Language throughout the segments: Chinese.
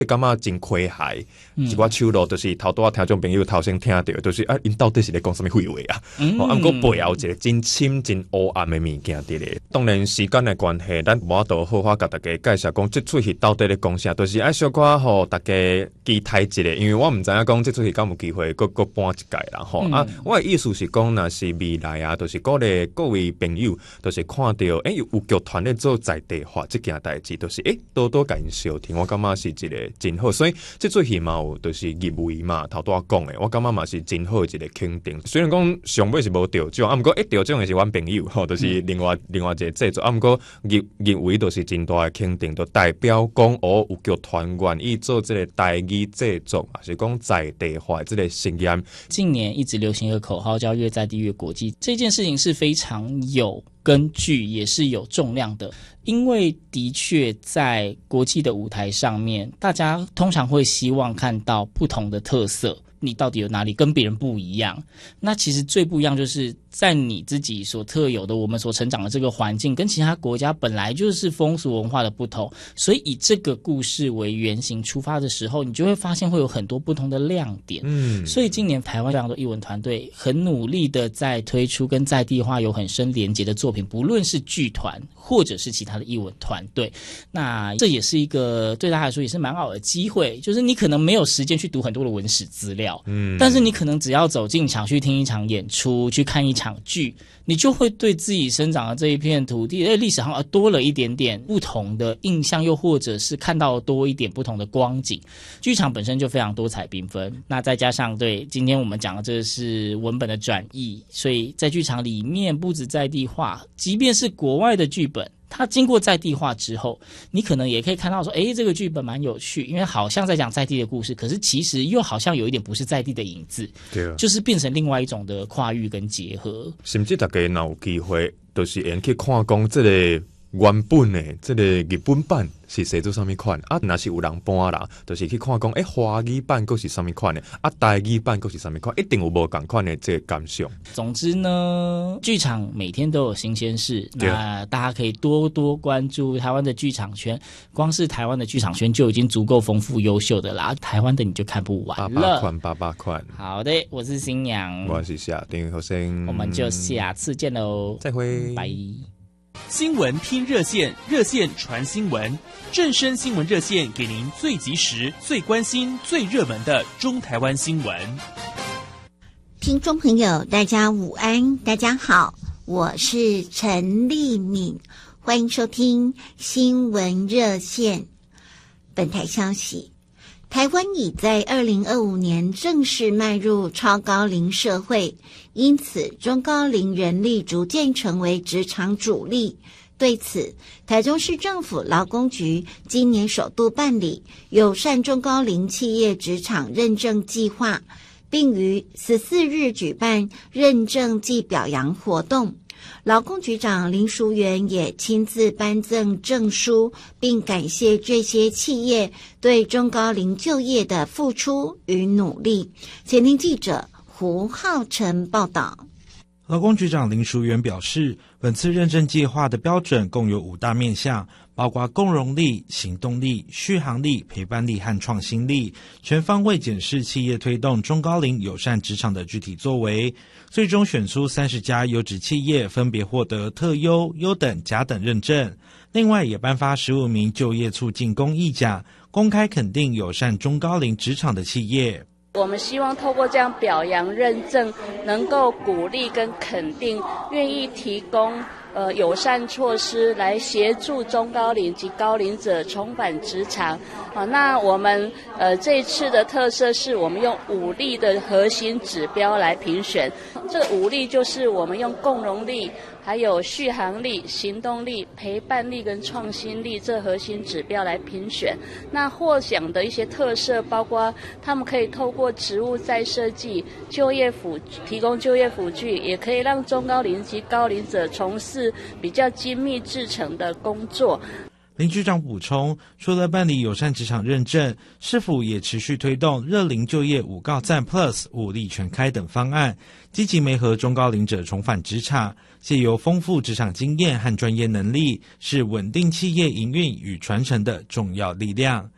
感觉真亏害，一寡手路就是头拄仔听众朋友头先听到，就是因到底是咧讲什么废话啊？啊，不过背后一个真深真黑暗的物件伫咧。当然时间的关系，咱无法度好甲大家介绍讲这出戏到底咧讲啥，就是爱小可互大家期待一下，因为我毋知影讲这出戏敢有机会佫搬一届啦吼。啊，我的意思是讲，若是未来啊，就是鼓励各位朋友，就是看到有剧团咧做在地化这件代志，就是多多甲因收听，我感觉是一个真好，所以这出戏嘛有就是入围嘛，头拄仔讲的，我感觉嘛是真好的一个肯定。虽然讲上尾是无得奖，啊，毋过得奖的是阮朋友吼，就是另外一个制作，啊，毋过入围就是真大的肯定，就代表讲有剧团愿意做这个台语制作，还是讲在地化这个实验。 近年一直流行一个口号叫越在地越国际，这件事情是非常有根据，也是有重量的。因为的确在国际的舞台上面，大家通常会希望看到不同的特色，你到底有哪里跟别人不一样。那其实最不一样就是在你自己所特有的我们所成长的这个环境跟其他国家本来就是风俗文化的不同，所以以这个故事为原型出发的时候，你就会发现会有很多不同的亮点。所以今年台湾非常多艺文团队很努力的在推出跟在地化有很深连结的作品，不论是剧团或者是其他的艺文团队。那这也是一个对大家来说也是蛮好的机会，就是你可能没有时间去读很多的文史资料，但是你可能只要走进场去听一场演出，去看一场剧，你就会对自己生长的这一片土地历史上多了一点点不同的印象，又或者是看到多一点不同的光景。剧场本身就非常多彩缤纷，那再加上对今天我们讲的这是文本的转译，所以在剧场里面不止在地化，即便是国外的剧本它经过在地化之后，你可能也可以看到说，这个剧本蛮有趣，因为好像在讲在地的故事，可是其实又好像有一点不是在地的影子，对啊，就是变成另外一种的跨域跟结合。 甚至大家若有机会，就是会去看讲这个原本的这个日本版是写做什么款啊？若是有人搬啦，就是去看讲，华语版又是什么款的啊？台语版又是什么款？一定有无同款的这个感想。 总之呢，剧场每天都有新鲜事，那大家可以多多关注台湾的剧场圈。光是台湾的剧场圈就已经足够丰富优秀的啦，台湾的你就看不完了。 88款。好的，我是新娘， 我是夏丁和生， 我们就下次见喽， 再会， 拜。 新闻听热线，热线传新闻，正声新闻热线给您最及时、最关心、最热门的中台湾新闻。 听众朋友，大家午安，大家好，我是陈丽敏，欢迎收听新闻热线。本台消息，台湾已在2025年正式迈入超高龄社会，因此中高龄人力逐渐成为职场主力。对此，台中市政府劳工局今年首度办理友善中高龄企业职场认证计划，并于14日举办认证暨表扬活动。劳工局长林淑媛也亲自颁赠证书，并感谢这些企业对中高龄就业的付出与努力。前听记者胡浩成报道。 劳工局长林淑媛表示，本次认证计划的标准共有5大面向，包括共融力、行动力、续航力、陪伴力和创新力，全方位检视企业推动中高龄友善职场的具体作为，最终选出30家优质企业，分别获得特优、优等、甲等认证。另外也颁发15名就业促进公益奖，公开肯定友善中高龄职场的企业。 我们希望透过这样表扬认证，能够鼓励跟肯定愿意提供友善措施来协助中高龄及高龄者重返职场。那我们这一次的特色是我们用5力的核心指标来评选。这个5力就是我们用共融力、还有续航力、行动力、陪伴力跟创新力这核心指标来评选。那获奖的一些特色包括他们可以透过职务再设计、提供就业辅具，也可以让中高龄及高龄者从事比较精密制成的工作。 林局长补充，除了办理友善职场认证，市府也持续推动热龄就业5告赞 Plus 5力全开等方案，积极媒合中高龄者重返职场，借由丰富职场经验和专业能力，是稳定企业营运与传承的重要力量。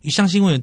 以上新闻